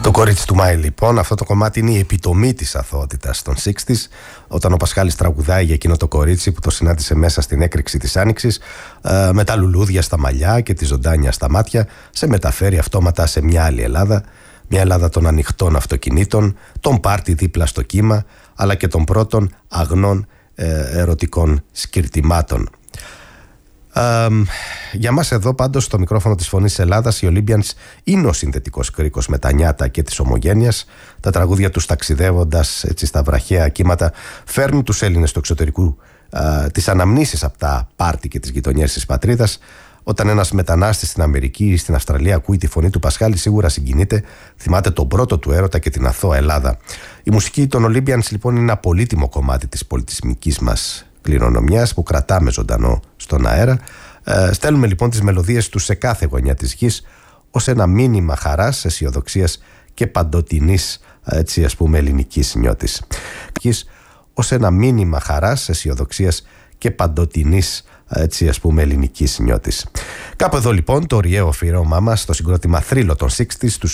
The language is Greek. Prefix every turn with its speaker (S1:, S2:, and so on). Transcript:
S1: Το κορίτσι του Μάη, λοιπόν, αυτό το κομμάτι είναι η επιτομή της αθωότητας των 60's, όταν ο Πασχάλης τραγουδάει για εκείνο το κορίτσι που το συνάντησε μέσα στην έκρηξη της Άνοιξης, με τα λουλούδια στα μαλλιά και τη ζωντάνια στα μάτια, σε μεταφέρει αυτόματα σε μια άλλη Ελλάδα, μια Ελλάδα των ανοιχτών αυτοκινήτων, των πάρτι δίπλα στο κύμα, αλλά και των πρώτων αγνών ερωτικών σκυρτημάτων. Για μας εδώ πάντως στο μικρόφωνο της Φωνής Ελλάδας οι Olympians είναι ο συνθετικός κρίκος με τα νιάτα και της ομογένειας. Τα τραγούδια τους ταξιδεύοντας έτσι στα βραχαία κύματα φέρνουν τους Έλληνες του εξωτερικού τις αναμνήσεις από τα πάρτι και τις γειτονιές της πατρίδας. Όταν ένας μετανάστης στην Αμερική ή στην Αυστραλία ακούει τη φωνή του Πασχάλη, σίγουρα συγκινείται, θυμάται τον πρώτο του έρωτα και την αθώα Ελλάδα. Η μουσική των Olympians λοιπόν είναι ένα πολύτιμο κομμάτι της πολιτισμικής μας κληρονομιάς που κρατάμε ζωντανό στον αέρα. Στέλνουμε λοιπόν τις μελωδίες τους σε κάθε γωνιά της γης ως ένα μήνυμα χαράς, αισιοδοξίας και παντοτινής έτσι ας πούμε ελληνικής νιώτης. Ως ένα μήνυμα χαράς, αισιοδοξίας και παντοτινής έτσι ας πούμε ελληνικής νιώτης. Κάπου εδώ λοιπόν το ωριαίο αφιέρωμά μας στο συγκρότημα θρύλο των 60's, τους